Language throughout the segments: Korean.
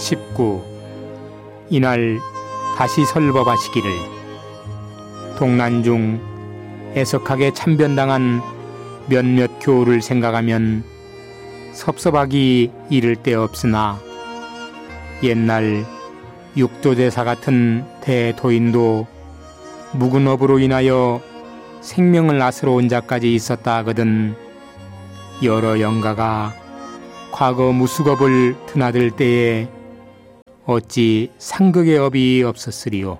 19. 이날 다시 설법하시기를. 동난 중 애석하게 참변당한 몇몇 교우를 생각하면 섭섭하기 이를 데 없으나 옛날 육조대사 같은 대도인도 묵은 업으로 인하여 생명을 앗으러 온 자까지 있었다 하거든. 여러 영가가 과거 무수겁을 드나들 때에 어찌 상극의 업이 없었으리요.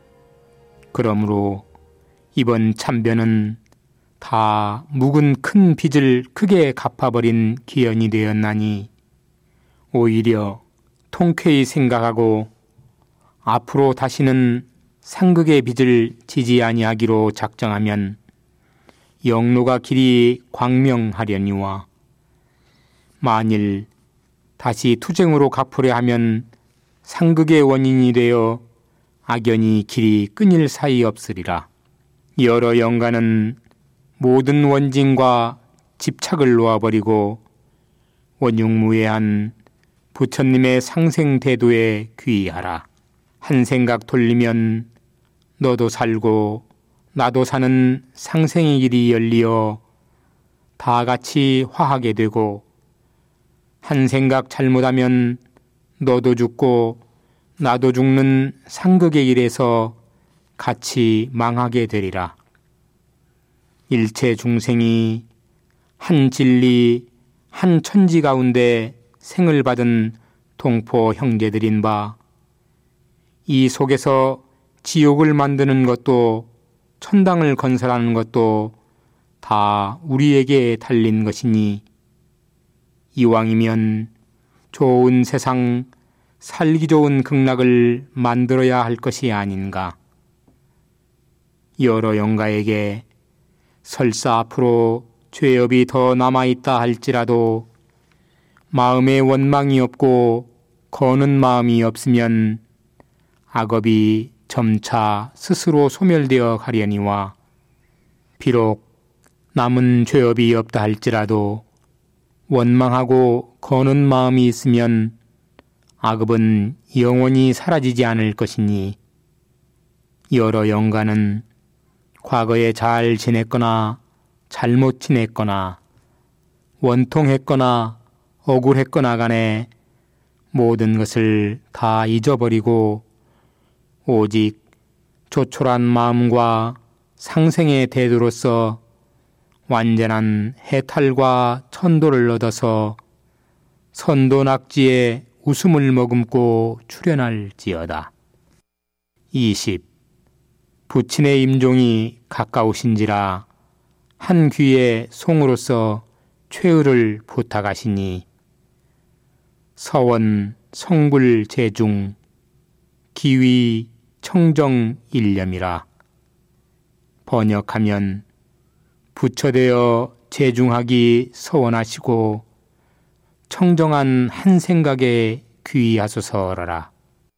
그러므로 이번 참변은 다 묵은 큰 빚을 크게 갚아버린 기연이 되었나니 오히려 통쾌히 생각하고 앞으로 다시는 상극의 빚을 지지 아니하기로 작정하면 영로가 길이 광명하려니와 만일 다시 투쟁으로 갚으려 하면 상극의 원인이 되어 악연이 길이 끊일 사이 없으리라. 여러 영가는 모든 원징과 집착을 놓아버리고 원육무예한 부처님의 상생대도에 귀의하라. 한 생각 돌리면 너도 살고 나도 사는 상생의 길이 열리어 다 같이 화하게 되고 한 생각 잘못하면 너도 죽고 나도 죽는 상극의 길에서 같이 망하게 되리라. 일체 중생이 한 진리, 한 천지 가운데 생을 받은 동포 형제들인 바, 이 속에서 지옥을 만드는 것도 천당을 건설하는 것도 다 우리에게 달린 것이니 이왕이면 좋은 세상, 살기 좋은 극락을 만들어야 할 것이 아닌가. 여러 영가에게 설사 앞으로 죄업이 더 남아있다 할지라도 마음에 원망이 없고 거는 마음이 없으면 악업이 점차 스스로 소멸되어 가려니와 비록 남은 죄업이 없다 할지라도 원망하고 거는 마음이 있으면 악업은 영원히 사라지지 않을 것이니 여러 영가는 과거에 잘 지냈거나 잘못 지냈거나 원통했거나 억울했거나 간에 모든 것을 다 잊어버리고 오직 조촐한 마음과 상생의 태도로서 완전한 해탈과 천도를 얻어서 선도낙지에 웃음을 머금고 출현할지어다. 20. 부친의 임종이 가까우신지라 한 귀에 송으로서 최의를 부탁하시니 서원 성불 제중 기위 청정 일념이라. 번역하면 부처되어 제중하기 서원하시고 청정한 한 생각에 귀의하소서라.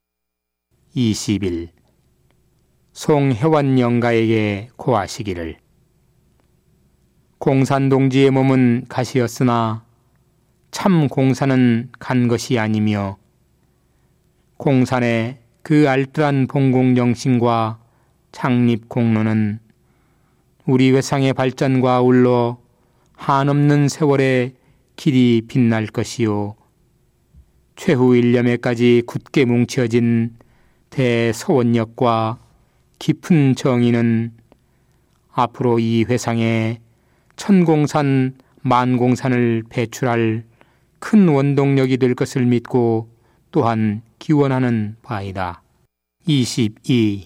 21. 송혜완 영가에게 고하시기를. 공산동지의 몸은 가시였으나 참 공산은 간 것이 아니며 공산의 그 알뜰한 봉공정신과 창립공로는 우리 회상의 발전과 아울러 한없는 세월에 길이 빛날 것이요 최후 일념에까지 굳게 뭉쳐진 대서원력과 깊은 정의는 앞으로 이 회상에 천공산 만공산을 배출할 큰 원동력이 될 것을 믿고 또한 기원하는 바이다. 22.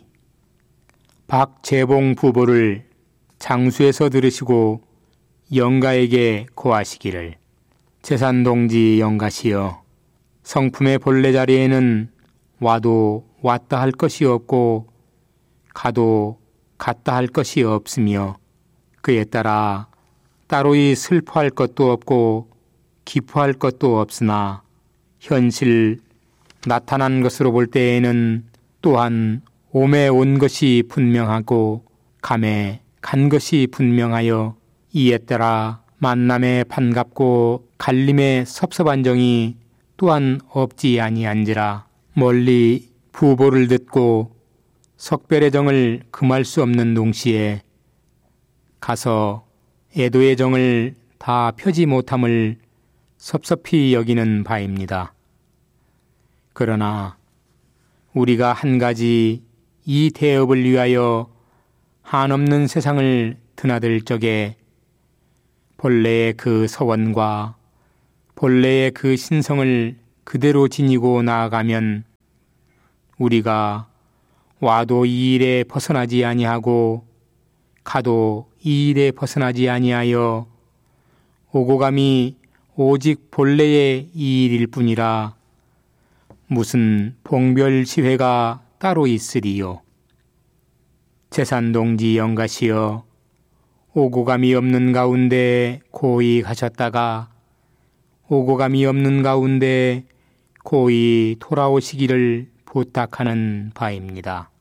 박재봉 부보를 장수에서 들으시고 영가에게 고하시기를. 재산동지 영가시여, 성품의 본래 자리에는 와도 왔다 할 것이 없고 가도 갔다 할 것이 없으며 그에 따라 따로이 슬퍼할 것도 없고 기뻐할 것도 없으나 현실 나타난 것으로 볼 때에는 또한 옴에 온 것이 분명하고 감에 간 것이 분명하여 이에 따라 만남에 반갑고 갈림에 섭섭한 정이 또한 없지 아니한지라. 멀리 부보를 듣고 석별의 정을 금할 수 없는 동시에 가서 애도의 정을 다 펴지 못함을 섭섭히 여기는 바입니다. 그러나 우리가 한 가지 이 대업을 위하여 한없는 세상을 드나들 적에 본래의 그 서원과 본래의 그 신성을 그대로 지니고 나아가면 우리가 와도 이 일에 벗어나지 아니하고 가도 이 일에 벗어나지 아니하여 오고 감이 오직 본래의 이 일일 뿐이라 무슨 봉별시회가 따로 있으리요. 제산동지 영가시여 오고 감이 없는 가운데 고이 가셨다가 오고 감이 없는 가운데 고이 돌아오시기를 부탁하는 바입니다.